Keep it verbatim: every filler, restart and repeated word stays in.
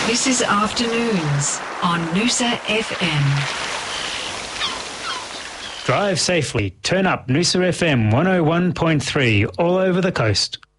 This is Afternoons on Noosa F M. Drive safely. Turn up Noosa F M one oh one point three all over the coast.